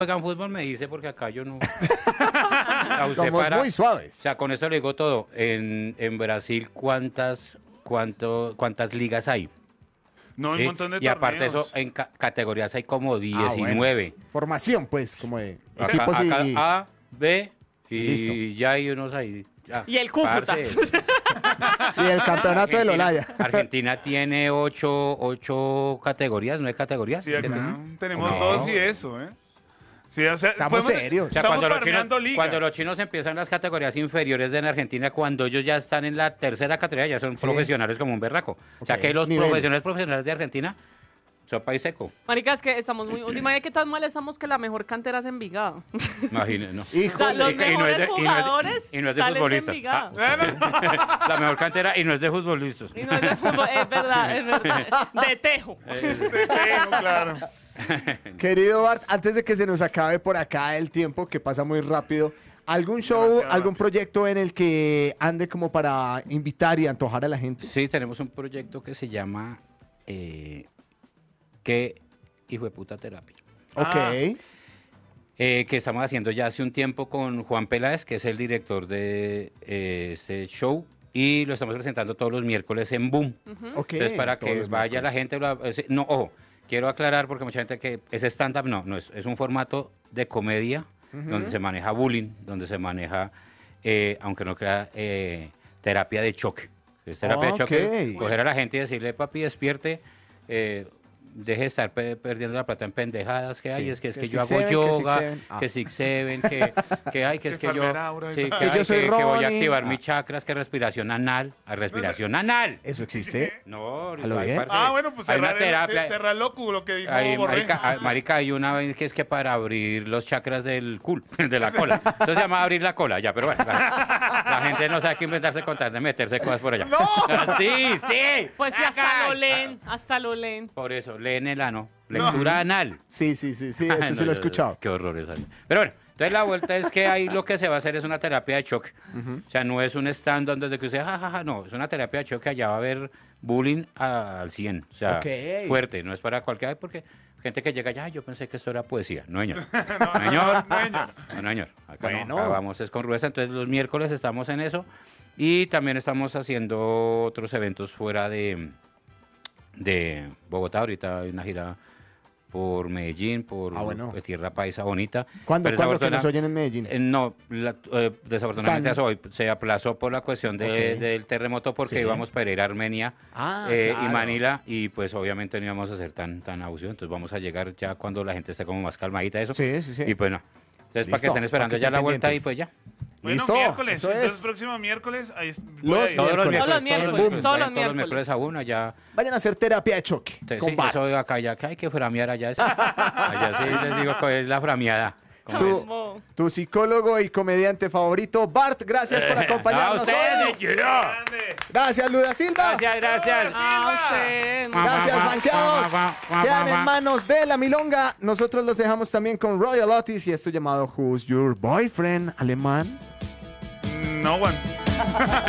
juegan fútbol me dice, porque acá yo no. A usted Somos muy O suaves. sea, con esto le digo todo. En Brasil, ¿cuántas ligas hay? No, hay ¿Sí? un montón de Y aparte de torneos. eso, en categorías hay como Bueno. 19. Formación, pues, como de Acá, equipos acá y... A, B, y Listo. ya hay unos ahí. Ya, Y el Cúcuta. parce. y el campeonato del Olaya. Argentina tiene ocho categorías, 9 categorías. Sí, ¿Qué acá tiene? tenemos No. dos y eso, ¿eh? Sí, o sea, Estamos serios. O sea, Estamos cuando farmeando liga. cuando los chinos empiezan las categorías inferiores de en Argentina, cuando ellos ya están en la tercera categoría, ya son Sí. profesionales como un berraco. O sea Ok, que los nivel. profesionales de Argentina son país seco. Marica, es que estamos muy... O sea, imagínate qué tan mal estamos que la mejor cantera es Envigado. Imagínense, ¿no? O sea, Híjole. los Y no es mejores de- y no es de- jugadores y no es de salen de futbolista. Envigado. La mejor cantera y no es de futbolistas. Y no es de fútbol, es verdad. De tejo. Te tengo, claro. Querido Bart, antes de que se nos acabe por acá el tiempo, que pasa muy rápido, ¿algún show, Demasiado algún rápido. proyecto en el que ande como para invitar y antojar a la gente? Sí, tenemos un proyecto que se llama ¿Qué hijo de puta terapia? Ok. Que estamos haciendo ya hace un tiempo con Juan Peláez, que es el director de este show, y lo estamos presentando todos los miércoles en Boom. Ok. Entonces, para Todos que los vaya la miércoles. gente... no, ojo, quiero aclarar, porque mucha gente que es stand-up, no es un formato de comedia, donde se maneja bullying, donde se maneja, aunque no crea, terapia de choque. Es terapia de choque, Ok. coger a la gente y decirle, papi, despierte, deje de estar perdiendo la plata en pendejadas que hay, Sí, es que que yo Six hago Seven, que Six yoga, Seven. Ah. que Six Seven, que hay, que es que yo, Enfermera Aura y sí, tal. que, Que yo soy que voy a Ronnie. activar Ah. mis chakras, que respiración anal, a respiración anal. ¿Eso existe? No, ¿A lo hay, bien? parce, Ah, bueno, pues hay una cerrar, terapia. cerrar lo que dijo Hay, Borré. marica, hay una vez que es que para abrir los chakras del culo, de la cola. Eso se llama abrir la cola, ya, pero bueno. La gente no sabe qué inventarse con tal de meterse cosas por allá. ¡No! Sí, sí. Pues sí, hasta lo leen. Por eso, leen el ano. Lectura anal. Sí, sí, sí, sí, eso No, sí lo he no, escuchado. Qué horror esa. Pero bueno, entonces la vuelta es que ahí lo que se va a hacer es una terapia de choque. O sea, no es un stand donde que usted, jajaja, no, es una terapia de choque, allá va a haber bullying al 100. O sea, Ok. fuerte, no es para cualquiera, porque gente que llega allá, yo pensé que esto era poesía. No, señor. No, señor. No, señor. Acá Bueno. no, acá vamos es con Rudeza. Entonces los miércoles estamos en eso y también estamos haciendo otros eventos fuera de Bogotá. Ahorita hay una gira por Medellín, por bueno. Tierra Paisa Bonita. ¿Cuándo Pero que nos desafortuna- oyen en Medellín? No, desafortunadamente Están- hoy se aplazó por la cuestión Ok. del terremoto porque Sí. íbamos para ir a Armenia Ah, y claro. Manila y pues obviamente no íbamos a hacer tan abusivo, entonces vamos a llegar ya cuando la gente esté como más calmadita eso. Sí, sí, sí. Y pues no. Entonces para que Listo, estén esperando para que ya estén la vuelta pendientes. y pues ya. Bueno, Listo, miércoles. eso Entonces, es. próximo miércoles. Ahí Los ahí. Todos los miércoles. miércoles. Todos los Todos los miércoles. miércoles a una ya. Vayan a hacer terapia de choque con Sí, Bart. eso de acá ya que hay que framear allá. Allá sí les digo que es la frameada. ¿Cómo Tú- es? Como- Tu psicólogo y comediante favorito, Bart, gracias por A acompañarnos ustedes, hoy. quiero. Grande. Gracias, Luda Silva. Gracias. Ah, usted. Gracias, banqueados. Quedan en manos de la milonga. Nosotros los dejamos también con Royal Otis y esto llamado Who's Your Boyfriend, alemán. No one.